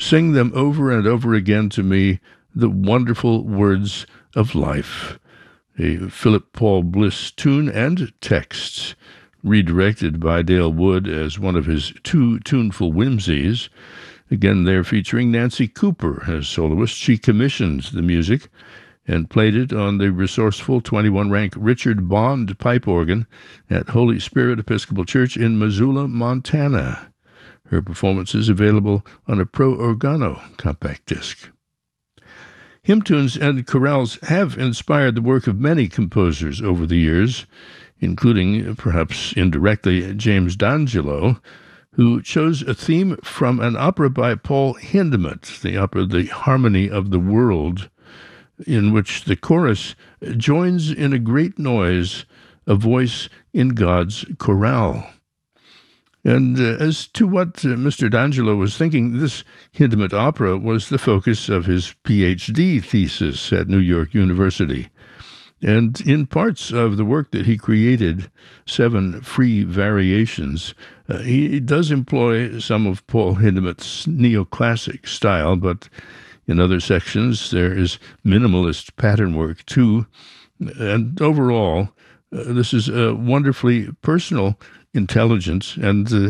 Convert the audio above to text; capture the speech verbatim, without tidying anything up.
sing them over and over again to me, the wonderful words of life. A Philip Paul Bliss tune and text, redirected by Dale Wood as one of his two tuneful whimsies. Again, they're featuring Nancy Cooper as soloist. She commissioned the music and played it on the resourceful twenty-one rank Richard Bond pipe organ at Holy Spirit Episcopal Church in Missoula, Montana. Her performance is available on a Pro Organo compact disc. Hymn tunes and chorales have inspired the work of many composers over the years, including, perhaps indirectly, James D'Angelo, who chose a theme from an opera by Paul Hindemith, the opera The Harmony of the World, in which the chorus joins in a great noise, a voice in God's chorale. And uh, as to what uh, Mister D'Angelo was thinking, this Hindemith opera was the focus of his P H D thesis at New York University. And in parts of the work that he created, seven free variations, uh, he does employ some of Paul Hindemith's neoclassic style, but in other sections there is minimalist pattern work too. And overall, uh, this is a wonderfully personal, intelligent, and uh,